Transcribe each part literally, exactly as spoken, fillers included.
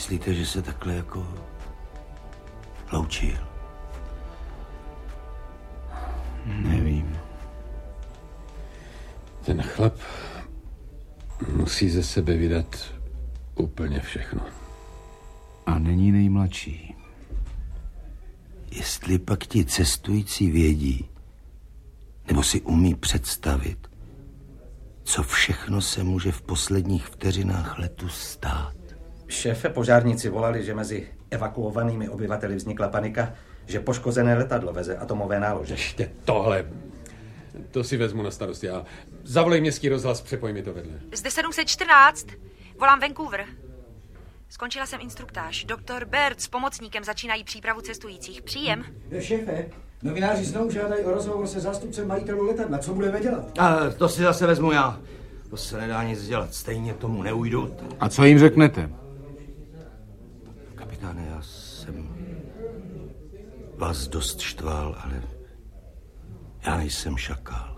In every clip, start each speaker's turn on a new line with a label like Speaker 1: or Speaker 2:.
Speaker 1: Myslíte, že se takhle jako loučil? Nevím.
Speaker 2: Ten chlap musí ze sebe vydat úplně všechno.
Speaker 1: A není nejmladší. Jestli pak ti cestující vědí, nebo si umí představit, co všechno se může v posledních vteřinách letu stát.
Speaker 3: Šéfe, požárníci volali, že mezi evakuovanými obyvateli vznikla panika, že poškozené letadlo veze atomové nálože.
Speaker 2: Ještě tohle. To si vezmu na starost já. Zavolej městský rozhlas, přepoj mi to vedle.
Speaker 4: Zde sedm set čtrnáct. Volám Vancouver. Skončila jsem instruktáž. Doktor Baird s pomocníkem začínají přípravu cestujících. Příjem.
Speaker 5: Šéfe, novináři znovu žádají o rozhovor se zástupcem majitelů letadla. Co budeme dělat?
Speaker 1: A to si zase vezmu já. To se nedá nic dělat. Stejně tomu neujdu.
Speaker 6: A co jim řeknete?
Speaker 1: Kapitáne, já jsem vás dost štval, ale já nejsem šakál.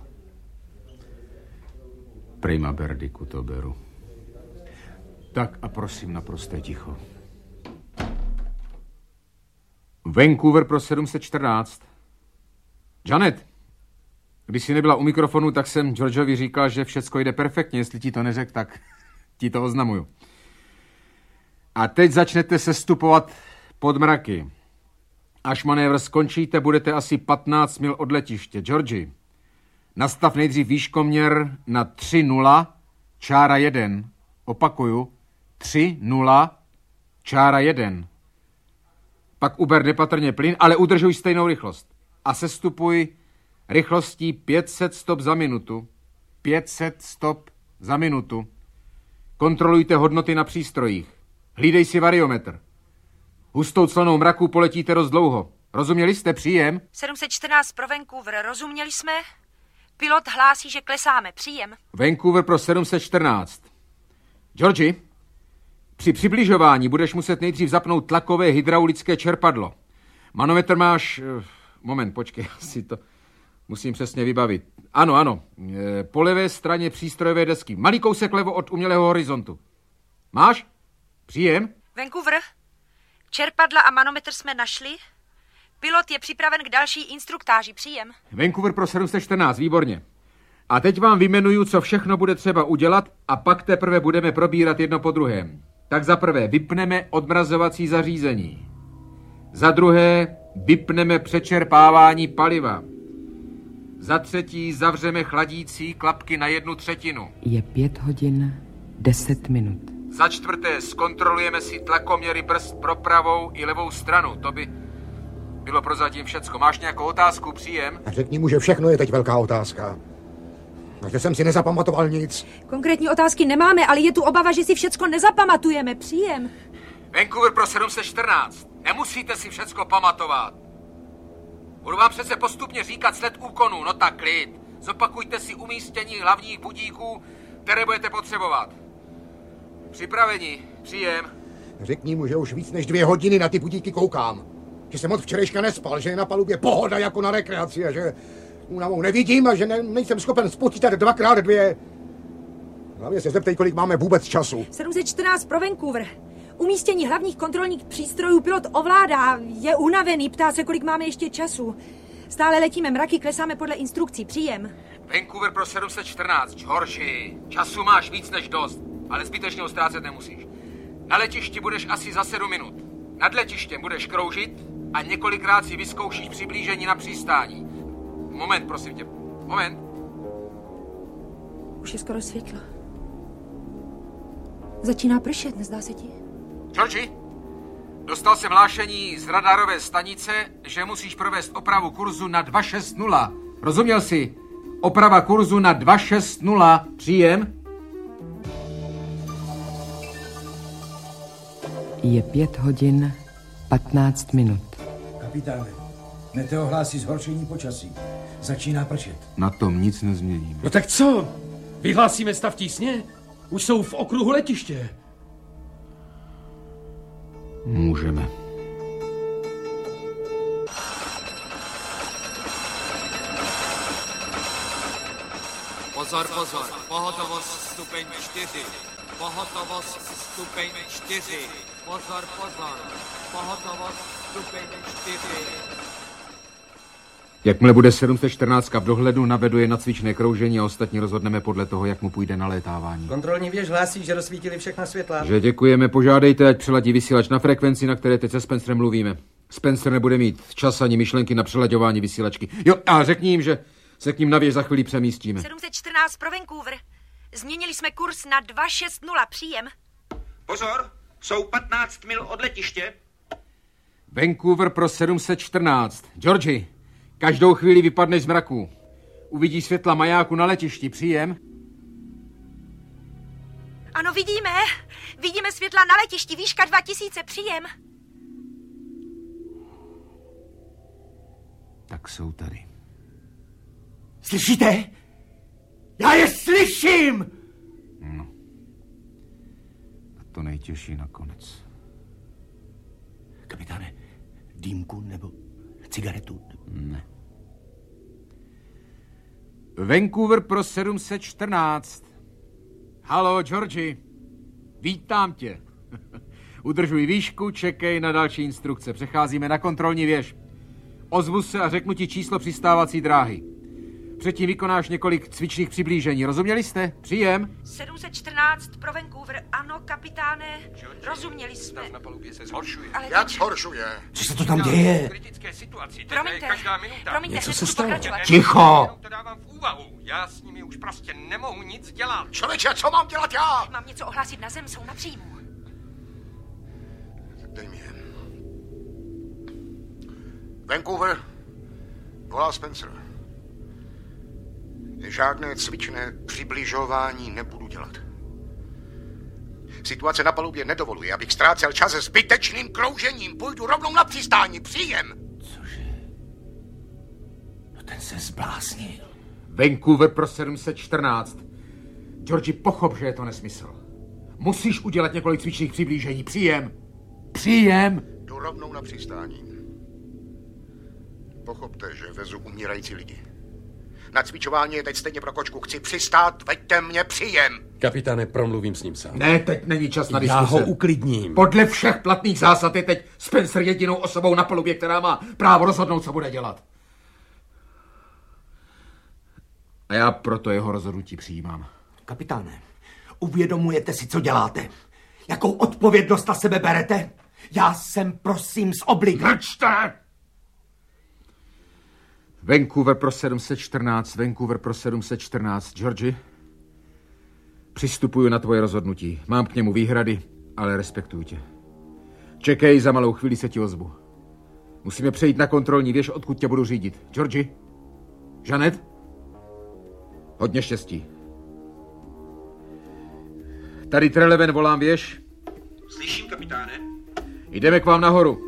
Speaker 6: Prima Berdiku, to beru. Tak a prosím, naprosté ticho. Vancouver pro sedm set čtrnáct. Janet, když jsi nebyla u mikrofonu, tak jsem Georgeovi říkal, že všecko jde perfektně. Jestli ti to neřekl, tak ti to oznamuju. A teď začnete sestupovat pod mraky. Až manévr skončíte, budete asi patnáct mil od letiště. Georgi, nastav nejdřív výškoměr na tři nula, čára jedna. Opakuju, tři nula, čára jedna. Pak uber nepatrně plyn, ale udržuj stejnou rychlost. A sestupuj rychlostí pět set stop za minutu. pět set stop za minutu. Kontrolujte hodnoty na přístrojích. Hlídej si variometr. Hustou clonou mraku poletíte dost dlouho. Rozuměli jste? Příjem?
Speaker 4: sedm set čtrnáct pro Vancouver. Rozuměli jsme? Pilot hlásí, že klesáme. Příjem.
Speaker 6: Vancouver pro sedm set čtrnáct. Georgi, při přibližování budeš muset nejdřív zapnout tlakové hydraulické čerpadlo. Manometr máš... Moment, počkej, asi to musím přesně vybavit. Ano, ano, po levé straně přístrojové desky. Malý kousek levo od umělého horizontu. Máš? Příjem?
Speaker 4: Vancouver, čerpadla a manometr jsme našli. Pilot je připraven k další instruktáži. Příjem.
Speaker 6: Vancouver pro sedm set čtrnáct, výborně. A teď vám vyjmenuju, co všechno bude třeba udělat a pak teprve budeme probírat jedno po druhém. Tak za prvé vypneme odmrazovací zařízení. Za druhé vypneme přečerpávání paliva. Za třetí zavřeme chladící klapky na jednu třetinu.
Speaker 7: Je pět hodin deset minut.
Speaker 6: Za čtvrté zkontrolujeme si tlakoměry brzd pro pravou i levou stranu. To by bylo prozatím všecko. Máš nějakou otázku? Příjem?
Speaker 5: A řekni mu, že všechno je teď velká otázka. A že jsem si nezapamatoval nic.
Speaker 4: Konkrétní otázky nemáme, ale je tu obava, že si všecko nezapamatujeme. Příjem.
Speaker 6: Vancouver pro sedm set čtrnáct. Nemusíte si všecko pamatovat. Budu vám přece postupně říkat sled úkonů. No tak klid. Zopakujte si umístění hlavních budíků, které budete potřebovat. Připraveni. Příjem.
Speaker 5: Řekni mu, že už víc než dvě hodiny na ty budíky koukám. Že jsem od včerejška nespal, že je na palubě pohoda jako na rekreaci a že únavou nevidím a že ne, nejsem schopen spočítat dvakrát dvě. Hlavně se zeptej, kolik máme vůbec času.
Speaker 4: sedm set čtrnáct pro Vancouver. Umístění hlavních kontrolních přístrojů pilot ovládá. Je unavený, ptá se, kolik máme ještě času. Stále letíme mraky, klesáme podle instrukcí. Příjem.
Speaker 6: Vancouver pro sedm set čtrnáct. Georgi, času máš víc než dost, ale zbytečně ho ztrácet nemusíš. Na letišti budeš asi za sedm minut. Nad letištěm budeš kroužit a několikrát si vyzkoušíš přiblížení na přistání. Moment, prosím tě. Moment.
Speaker 4: Už je skoro světlo. Začíná pršet, nezdá se ti?
Speaker 6: Georgi, dostal jsem hlášení z radarové stanice, že musíš provést opravu kurzu na dva šest nula. Rozuměl jsi? Oprava kurzu na dva šest nula. Příjem.
Speaker 7: Je pět hodin patnáct minut.
Speaker 5: Kapitáne, meteo hlásí zhoršení počasí. Začíná pršet.
Speaker 6: Na tom nic nezměníme.
Speaker 2: No tak co? Vyhlásíme stav tísně? Už jsou v okruhu letiště.
Speaker 6: Můžeme.
Speaker 8: Pozor, pozor, pohotovost stupeň čtyři. Pohotovost stupeň čtyři. Pozor, pozor. Pohotovost stupeň čtyři.
Speaker 6: Jakmile bude sedm set čtrnáct v dohledu, navedu je na cvičné kroužení a ostatní rozhodneme podle toho, jak mu půjde na létávání.
Speaker 3: Kontrolní věž hlásí, že rozsvítili všechna světla.
Speaker 6: Že děkujeme, požádejte, ať přeladí vysílač na frekvenci, na které teď se Spencerem mluvíme. Spencer nebude mít čas ani myšlenky na přelaďování vysílačky. Jo, a řekni jim, že se k ním na věž za chvíli přemístíme.
Speaker 4: sedm set čtrnáct pro Vancouver. Změnili jsme kurz na dva šest nula, příjem.
Speaker 9: Pozor, jsou patnáct mil od letiště.
Speaker 6: Vancouver pro sedm set čtrnáct. Georgi, každou chvíli vypadneš z mraku. Uvidí světla majáku na letišti, příjem.
Speaker 4: Ano, vidíme. Vidíme světla na letišti, výška dva tisíce, příjem.
Speaker 6: Tak jsou tady.
Speaker 5: Slyšíte? Já je slyším!
Speaker 6: No. A to nejtěžší nakonec.
Speaker 1: Kapitáne, dýmku nebo cigaretu?
Speaker 6: Ne. Vancouver pro sedm set čtrnáct. Haló, Georgi. Vítám tě. Udržuj výšku, čekej na další instrukce. Přecházíme na kontrolní věž. Ozvu se a řeknu ti číslo přistávací dráhy. Předtím vykonáš několik cvičných přiblížení. Rozuměli jste? Příjem.
Speaker 4: sedm set čtrnáct pro Vancouver. Ano, kapitáne. Rozuměli jsme.
Speaker 9: Na palubě se zhoršuje.
Speaker 4: Ale
Speaker 5: Jak
Speaker 4: teď...
Speaker 5: zhoršuje?
Speaker 1: Co se to tam děje?
Speaker 9: Kritické situaci.
Speaker 4: Promiňte,
Speaker 9: Každá minuta.
Speaker 4: promiňte,
Speaker 1: Něco
Speaker 4: hned
Speaker 1: se
Speaker 4: budu
Speaker 1: stalo.
Speaker 4: pokračovat.
Speaker 1: Ticho!
Speaker 9: Jenom to dávám v úvahu. Já s nimi už prostě nemohu nic dělat.
Speaker 5: Člověče, co mám dělat já?
Speaker 4: Mám něco ohlásit na zem, jsou na příjmu.
Speaker 5: Dej mi je. Vancouver, volal Spencer. Žádné cvičné přibližování nebudu dělat. Situace na palubě nedovoluje, abych ztrácel čas se zbytečným kroužením. Půjdu rovnou na přistání. Příjem!
Speaker 1: Cože? No ten se zbláznil.
Speaker 6: Vancouver pro sedm set čtrnáct. Georgi, pochop, že je to nesmysl. Musíš udělat několik cvičných přiblížení. Příjem. Příjem.
Speaker 5: Jdu rovnou na přistání. Pochopte, že vezu umírající lidi. Na cvičování je teď stejně pro kočku. Chci přistát, veďte mě, příjem.
Speaker 2: Kapitáne, promluvím s ním sám.
Speaker 6: Ne, teď není čas na diskuse.
Speaker 2: Já ho uklidním.
Speaker 6: Podle všech platných zásad je teď Spencer jedinou osobou na palubě, která má právo rozhodnout, co bude dělat. A já proto jeho rozhodnutí přijímám.
Speaker 10: Kapitáne, uvědomujete si, co děláte? Jakou odpovědnost na sebe berete? Já jsem, prosím, z obliga.
Speaker 6: Mlčte! Vancouver pro sedm set čtrnáct, Vancouver pro sedm set čtrnáct. Georgi, přistupuju na tvoje rozhodnutí. Mám k němu výhrady, ale respektuju tě. Čekej, za malou chvíli se ti ozvu. Musíme přejít na kontrolní věž, odkud tě budu řídit. Georgi? Janet? Hodně štěstí. Tady Treleven, volám věž.
Speaker 9: Slyším, kapitáne.
Speaker 6: Jdeme k vám nahoru.